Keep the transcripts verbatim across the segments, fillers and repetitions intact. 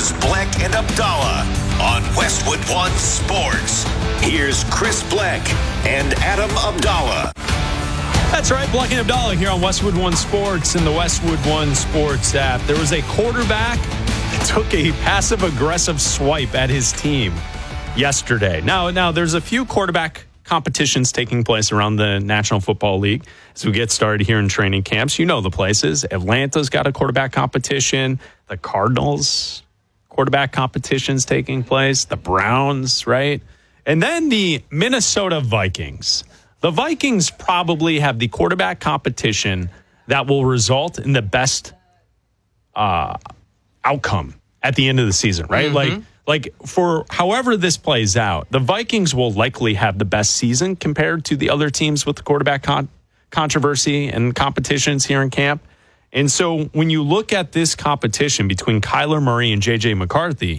Chris Bleck and Abdallah on Westwood One Sports. Here's Chris Bleck and Adam Abdallah. That's right, Bleck and Abdallah here on Westwood One Sports and the Westwood One Sports app. There was a quarterback that took a passive-aggressive swipe at his team yesterday. Now, now there's a few quarterback competitions taking place around the National Football League as we get started here in training camps. You know the places. Atlanta's got a quarterback competition. The Cardinals quarterback competitions taking place. The Browns, right? And then the Minnesota Vikings. The Vikings probably have the quarterback competition that will result in the best uh, outcome at the end of the season, right? Mm-hmm. Like, like for however this plays out, the Vikings will likely have the best season compared to the other teams with the quarterback con- controversy and competitions here in camp. And so when you look at this competition between Kyler Murray and J J McCarthy,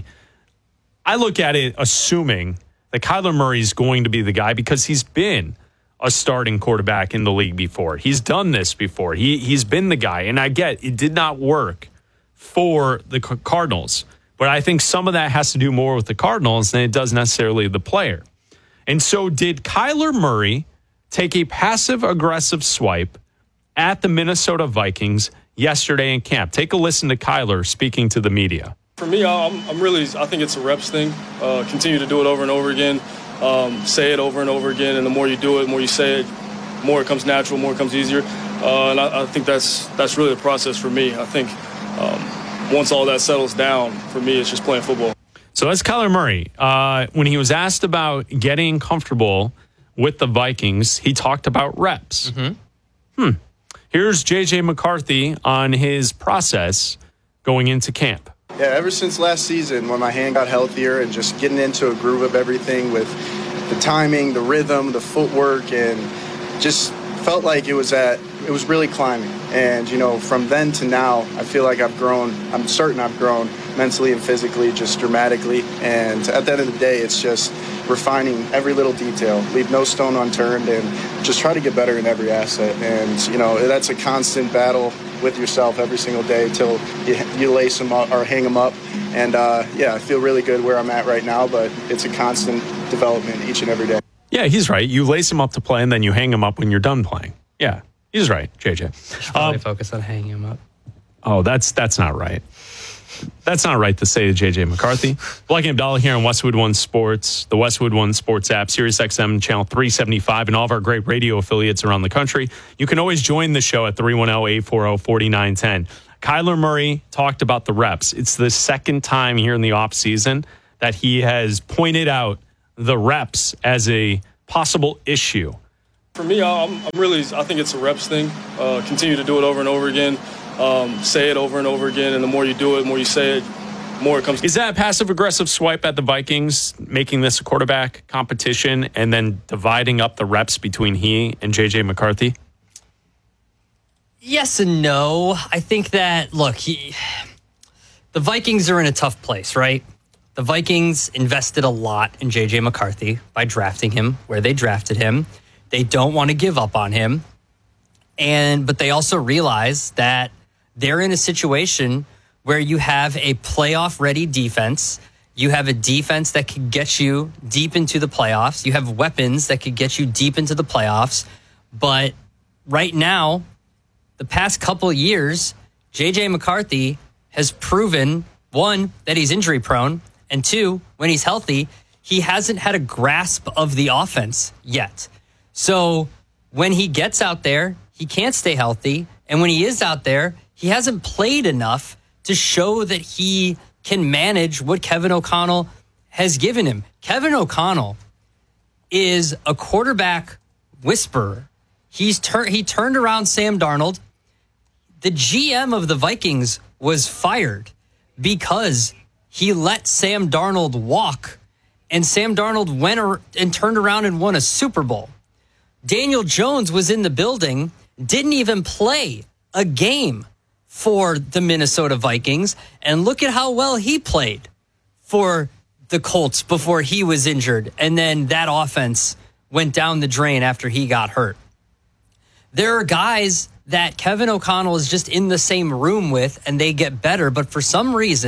I look at it assuming that Kyler Murray is going to be the guy because he's been a starting quarterback in the league before. He's done this before. He, he's been the guy. And I get it did not work for the Cardinals. But I think some of that has to do more with the Cardinals than it does necessarily the player. And so did Kyler Murray take a passive-aggressive swipe at the Minnesota Vikings yesterday in camp? Take a listen to Kyler speaking to the media. For me, I'm, I'm really, I think it's a reps thing. Uh, continue to do it over and over again. Um, say it over and over again, and the more you do it, the more you say it, the more it comes natural, the more it comes easier. Uh, and I, I think that's that's really the process for me. I think um, once all that settles down, for me, it's just playing football. So that's Kyler Murray. Uh, when he was asked about getting comfortable with the Vikings, he talked about reps. Mm-hmm. Hmm. Here's J J McCarthy on his process going into camp. Yeah, ever since last season when my hand got healthier and just getting into a groove of everything with the timing, the rhythm, the footwork, and just felt like it was at it was really climbing. And, you know, from then to now, I feel like I've grown. I'm certain I've grown mentally and physically just dramatically. And at the end of the day, it's just refining every little detail, leave no stone unturned, and just try to get better in every asset. And, you know, that's a constant battle with yourself every single day till you, you lace them up or hang them up. And, uh, yeah, I feel really good where I'm at right now, but it's a constant development each and every day. Yeah, he's right. You lace him up to play, and then you hang him up when you're done playing. Yeah, he's right, J J. Should probably um, focus on hanging him up. Oh, that's that's not right. That's not right to say to J J McCarthy. Bleck and Abdallah here on Westwood One Sports, the Westwood One Sports app, Sirius X M channel three seventy-five, and all of our great radio affiliates around the country. You can always join the show at three one zero, eight four zero, four nine one zero. Kyler Murray talked about the reps. It's the second time here in the offseason that he has pointed out the reps as a possible issue. For me, I'm, I'm really, I think it's a reps thing. Uh, continue to do it over and over again. Um, say it over and over again, and the more you do it, the more you say it, the more it comes. Is that a passive-aggressive swipe at the Vikings, making this a quarterback competition and then dividing up the reps between he and J J McCarthy? Yes and no. I think that, look, he, the Vikings are in a tough place, right? The Vikings invested a lot in J J McCarthy by drafting him where they drafted him. They don't want to give up on him. And but they also realize that they're in a situation where you have a playoff-ready defense. You have a defense that could get you deep into the playoffs. You have weapons that could get you deep into the playoffs. But right now, the past couple of years, J J McCarthy has proven, one, that he's injury-prone, and two, when he's healthy, he hasn't had a grasp of the offense yet. So when he gets out there, he can't stay healthy. And when he is out there, he hasn't played enough to show that he can manage what Kevin O'Connell has given him. Kevin O'Connell is a quarterback whisperer. He's tur- he turned around Sam Darnold. The G M of the Vikings was fired because he let Sam Darnold walk, and Sam Darnold went ar- and turned around and won a Super Bowl. Daniel Jones was in the building, didn't even play a game for the Minnesota Vikings, and look at how well he played for the Colts before he was injured, and then that offense went down the drain after he got hurt. There are guys that Kevin O'Connell is just in the same room with, and they get better, but for some reason,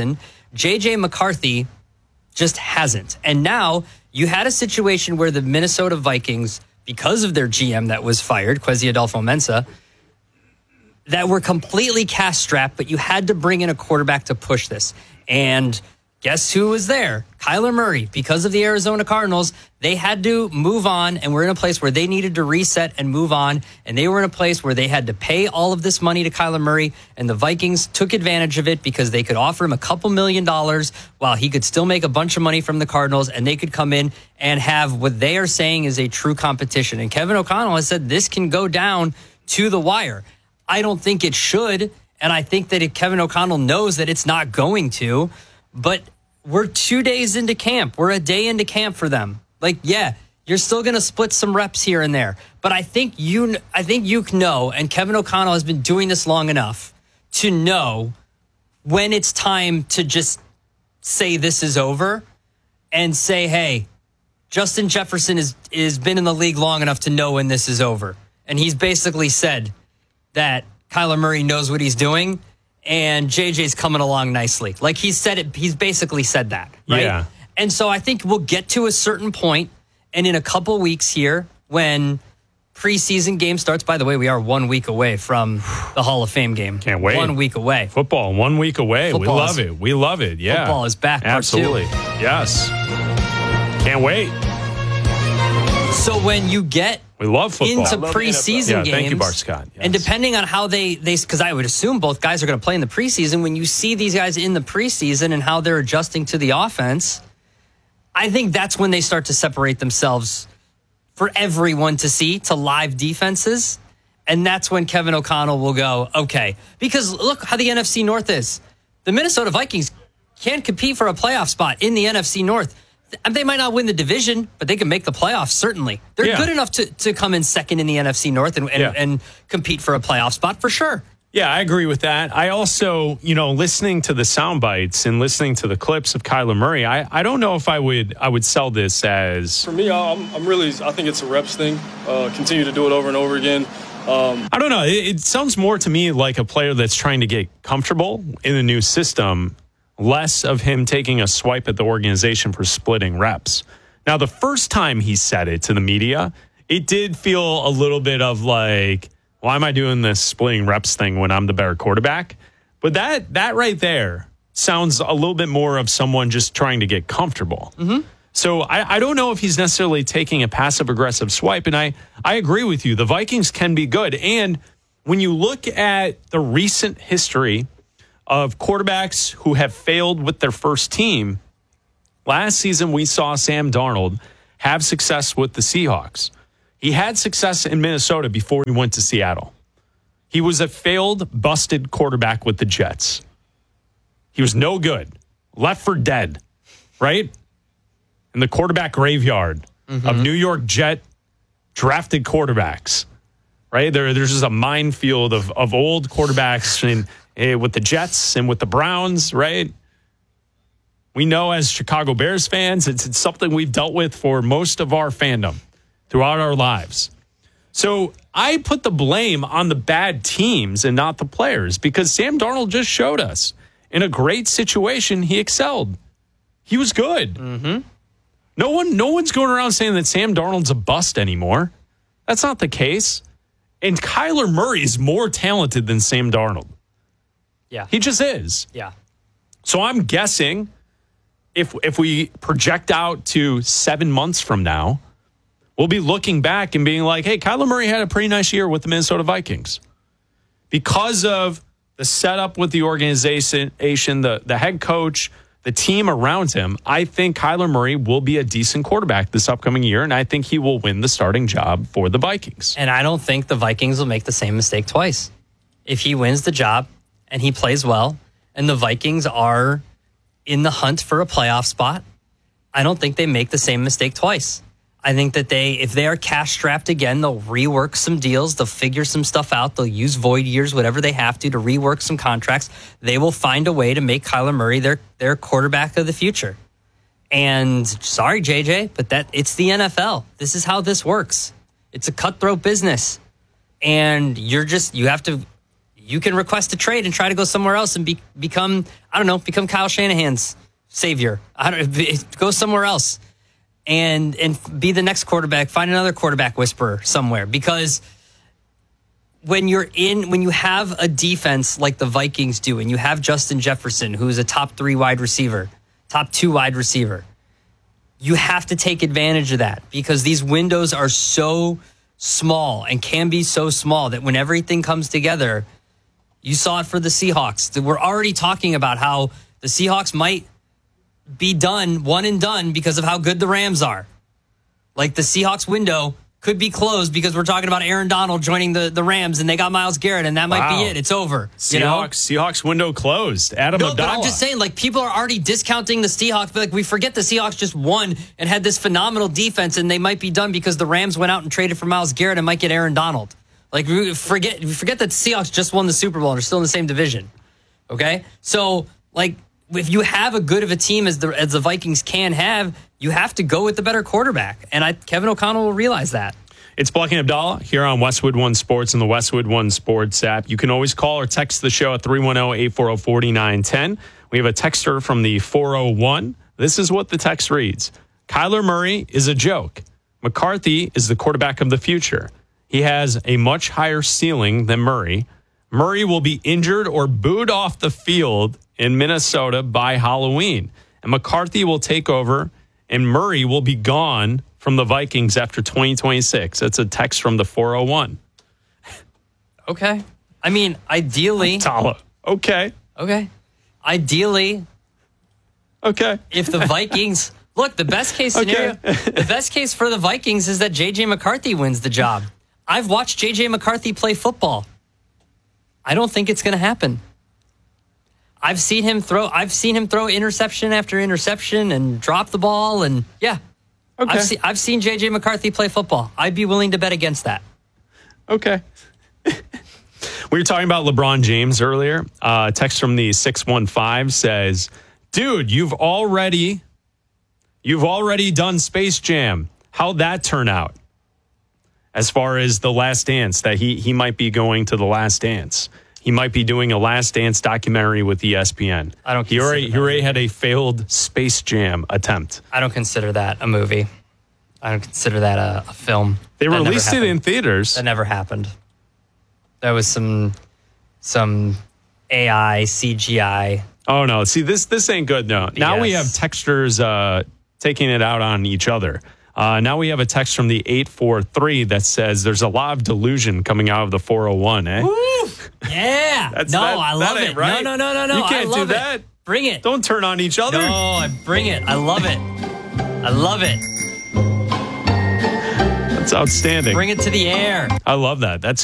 J J McCarthy just hasn't. And now you had a situation where the Minnesota Vikings, because of their G M that was fired, Kwesi Adolfo-Mensah, that were completely cash-strapped, but you had to bring in a quarterback to push this. And guess who was there? Kyler Murray. Because of the Arizona Cardinals, they had to move on, and we're in a place where they needed to reset and move on, and they were in a place where they had to pay all of this money to Kyler Murray, and the Vikings took advantage of it because they could offer him a couple million dollars while he could still make a bunch of money from the Cardinals, and they could come in and have what they are saying is a true competition. And Kevin O'Connell has said this can go down to the wire. I don't think it should, and I think that if Kevin O'Connell knows that it's not going to, but we're two days into camp. We're a day into camp for them. Like, yeah, you're still going to split some reps here and there, but I think you, I think you know, and Kevin O'Connell has been doing this long enough to know when it's time to just say this is over and say, hey, Justin Jefferson is is been in the league long enough to know when this is over, and he's basically said that Kyler Murray knows what he's doing, and J J's coming along nicely. Like he said it, he's basically said that, right? Yeah. And so I think we'll get to a certain point, and in a couple weeks here, when preseason game starts, by the way, we are one week away from the Hall of Fame game. Can't wait. One week away. Football, one week away. Football we love is, it. We love it. Yeah. Football is back. Absolutely. Yes. Can't wait. So when you get we love football. into preseason yeah, games, thank you, Bart Scott. Yes. And depending on how they, they, because I would assume both guys are going to play in the preseason, when you see these guys in the preseason and how they're adjusting to the offense, I think that's when they start to separate themselves for everyone to see, to live defenses. And that's when Kevin O'Connell will go, okay, because look how the N F C North is. The Minnesota Vikings can compete for a playoff spot in the N F C North. They might not win the division, but they can make the playoffs, certainly. They're yeah. good enough to, to come in second in the N F C North and, and, yeah. and compete for a playoff spot for sure. Yeah, I agree with that. I also, you know, listening to the sound bites and listening to the clips of Kyler Murray, I, I don't know if I would I would sell this as... For me, I'm, I'm really, I think it's a reps thing. Uh, continue to do it over and over again. Um, I don't know. It, it sounds more to me like a player that's trying to get comfortable in the new system, less of him taking a swipe at the organization for splitting reps. Now, the first time he said it to the media, it did feel a little bit of like, why am I doing this splitting reps thing when I'm the better quarterback? But that that right there sounds a little bit more of someone just trying to get comfortable. Mm-hmm. So I, I don't know if he's necessarily taking a passive-aggressive swipe, and I, I agree with you. The Vikings can be good. And when you look at the recent history of quarterbacks who have failed with their first team, last season we saw Sam Darnold have success with the Seahawks. He had success in Minnesota before he went to Seattle. He was a failed, busted quarterback with the Jets. He was no good. Left for dead, right? In the quarterback graveyard mm-hmm. of New York Jet drafted quarterbacks, right? There, there's just a minefield of, of old quarterbacks in, eh, with the Jets and with the Browns, right? We know as Chicago Bears fans, it's, it's something we've dealt with for most of our fandom throughout our lives. So I put the blame on the bad teams and not the players because Sam Darnold just showed us in a great situation, he excelled. He was good. Mm-hmm. No one, no one's going around saying that Sam Darnold's a bust anymore. That's not the case. And Kyler Murray is more talented than Sam Darnold. Yeah. He just is. Yeah. So I'm guessing if if we project out to seven months from now, we'll be looking back and being like, hey, Kyler Murray had a pretty nice year with the Minnesota Vikings. Because of the setup with the organization, the, the head coach, the team around him, I think Kyler Murray will be a decent quarterback this upcoming year, and I think he will win the starting job for the Vikings. And I don't think the Vikings will make the same mistake twice. If he wins the job and he plays well, and the Vikings are in the hunt for a playoff spot, I don't think they make the same mistake twice. I think that they, if they are cash strapped again, they'll rework some deals. They'll figure some stuff out. They'll use void years, whatever they have to, to rework some contracts. They will find a way to make Kyler Murray their, their quarterback of the future. And sorry, J J, but that it's the N F L. This is how this works. It's a cutthroat business. And you're just, you have to, you can request a trade and try to go somewhere else and be, become, I don't know, become Kyle Shanahan's savior. I don't go somewhere else and and be the next quarterback. Find another quarterback whisperer somewhere, because when you're in, when you have a defense like the Vikings do, and you have Justin Jefferson, who's a top three wide receiver, top two wide receiver, you have to take advantage of that, because these windows are so small and can be so small that when everything comes together, you saw it for the Seahawks. We're already talking about how the Seahawks might be done, one and done, because of how good the Rams are. Like, the Seahawks window could be closed because we're talking about Aaron Donald joining the, the Rams, and they got Myles Garrett, and that might Wow. be it. It's over. Seahawks, you know? Seahawks window closed. Adam No, Abdallah. but I'm just saying, like, people are already discounting the Seahawks. But, like, we forget the Seahawks just won and had this phenomenal defense, and they might be done because the Rams went out and traded for Myles Garrett and might get Aaron Donald. Like, we forget, we forget that the Seahawks just won the Super Bowl and are still in the same division. Okay? So, like, if you have a good of a team as the as the Vikings can have, you have to go with the better quarterback. And I, Kevin O'Connell will realize that. It's Black and Abdallah here on Westwood One Sports and the Westwood One Sports app. You can always call or text the show at three one zero, eight four zero, four nine one zero. We have a texter from the four oh one. This is what the text reads. Kyler Murray is a joke. McCarthy is the quarterback of the future. He has a much higher ceiling than Murray. Murray will be injured or booed off the field in Minnesota by Halloween. And McCarthy will take over, and Murray will be gone from the Vikings after twenty twenty-six. That's a text from the four oh one. Okay. I mean, ideally. Tala. Okay. Okay. Ideally, Okay. if the Vikings look, the best case scenario, the best case for the Vikings is that J J McCarthy wins the job. I've watched J J McCarthy play football. I don't think it's going to happen. I've seen him throw. I've seen him throw interception after interception and drop the ball, and yeah, Okay. I've seen I've seen J J McCarthy play football. I'd be willing to bet against that. Okay. We were talking about LeBron James earlier. Uh, text from the six one five says, dude, you've already, you've already done Space Jam. How'd that turn out? As far as The Last Dance, that he he might be going to The Last Dance. He might be doing a Last Dance documentary with E S P N. I don't He already, consider he already that. had a failed Space Jam attempt. I don't consider that a movie. I don't consider that a, a film. They That never released it happened. in theaters. That never happened. There was some some A I, C G I. Oh, no. See, this this ain't good, no. Now we have Yes. texters uh, taking it out on each other. Uh, now we have a text from the eight four three that says there's a lot of delusion coming out of the four oh one, eh? Yeah. That's- no, that- I that love ain't it. right. No, no, no, no, no. You can't I love do it. that. Bring it. Don't turn on each other. No, I bring it. I love it. I love it. That's outstanding. Bring it to the air. I love that. That's